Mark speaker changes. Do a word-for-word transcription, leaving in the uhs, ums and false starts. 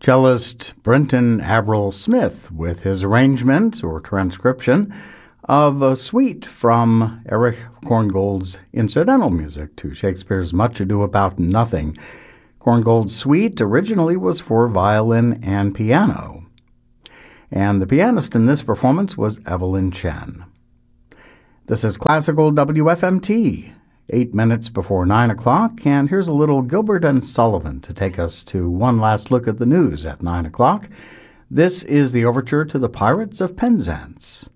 Speaker 1: cellist Brenton Averill Smith with his arrangement or transcription of a suite from Erich Korngold's incidental music to Shakespeare's Much Ado About Nothing. Korngold's suite originally was for violin and piano, and the pianist in this performance was Evelyn Chen. This is Classical W F M T, eight minutes before nine o'clock, and here's a little Gilbert and Sullivan to take us to one last look at the news at nine o'clock. This is the overture to the Pirates of Penzance.